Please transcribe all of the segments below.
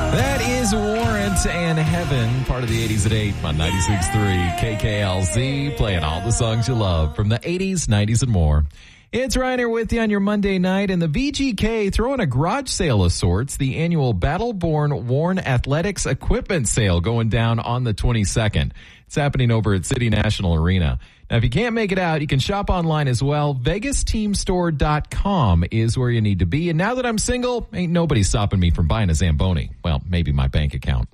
That is Warrant and Heaven, part of the 80s at 8 on 96.3 KKLZ, playing all the songs you love from the 80s, 90s, and more. It's Ryan here with you on your Monday night, and the VGK throwing a garage sale of sorts, the annual Battleborn Worn Athletics Equipment Sale going down on the 22nd. It's happening over at City National Arena. Now, if you can't make it out, you can shop online as well. VegasTeamStore.com is where you need to be. And now that I'm single, ain't nobody stopping me from buying a Zamboni. Well, maybe my bank account.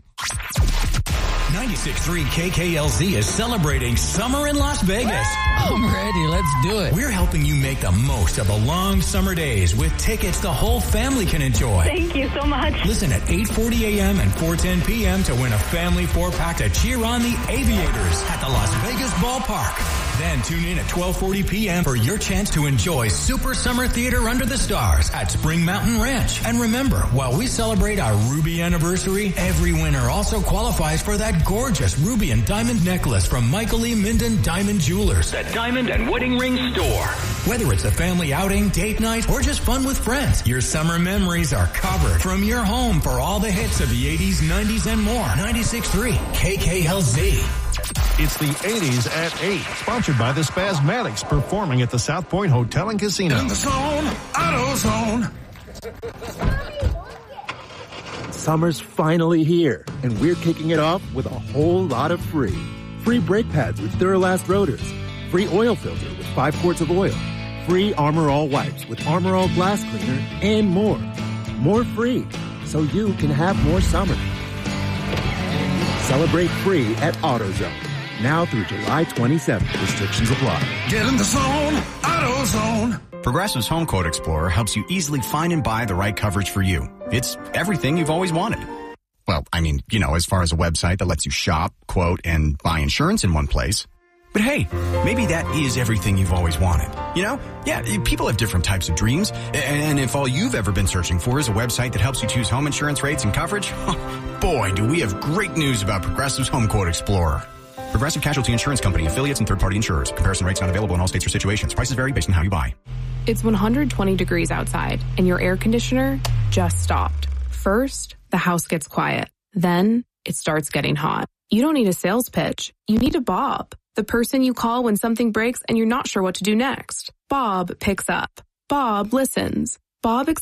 96.3 KKLZ is celebrating summer in Las Vegas. I'm ready. Let's do it. We're helping you make the most of the long summer days with tickets the whole family can enjoy. Thank you so much. Listen at 8:40 a.m. and 4:10 p.m. to win a family 4-pack to cheer on the Aviators at the Las Vegas Ballpark. Then tune in at 12:40 p.m. for your chance to enjoy Super Summer Theater Under the Stars at Spring Mountain Ranch. And remember, while we celebrate our Ruby anniversary, every winner also qualifies for that gorgeous ruby and diamond necklace from Michael E. Minden Diamond Jewelers, the Diamond and Wedding Ring Store. Whether it's a family outing, date night, or just fun with friends, your summer memories are covered from your home for all the hits of the 80s, 90s, and more. 96.3 KKLZ. It's the 80s at 8, sponsored by the Spasmatics, performing at the South Point Hotel and Casino. In the zone, AutoZone. Summer's finally here, and we're kicking it off with a whole lot of free. Free brake pads with Duralast rotors. Free oil filter with 5 quarts of oil. Free Armor All wipes with Armor All glass cleaner, and more. More free, so you can have more summer. Celebrate free at AutoZone. Now through July 27th. Restrictions apply. Get in the zone, AutoZone. Progressive's Home Quote Explorer helps you easily find and buy the right coverage for you. It's everything you've always wanted. Well, I mean, as far as a website that lets you shop, quote, and buy insurance in one place. But hey, maybe that is everything you've always wanted. Yeah, people have different types of dreams. And if all you've ever been searching for is a website that helps you choose home insurance rates and coverage, boy, do we have great news about Progressive's Home Quote Explorer. Progressive Casualty Insurance Company, affiliates, and third-party insurers. Comparison rates not available in all states or situations. Prices vary based on how you buy. It's 120 degrees outside, and your air conditioner just stopped. First, the house gets quiet. Then, it starts getting hot. You don't need a sales pitch. You need a Bob. The person you call when something breaks and you're not sure what to do next. Bob picks up. Bob listens. Bob